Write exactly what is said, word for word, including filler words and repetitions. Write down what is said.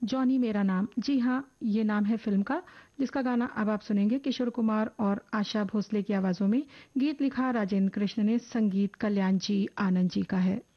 Johnny मेरा नाम। जी हाँ, ये नाम है फिल्म का, जिसका गाना अब आप सुनेंगे किशोर कुमार और आशा भोसले की आवाजों में। गीत लिखा राजेंद्र कृष्ण ने, संगीत कल्याण जी आनंद जी का है।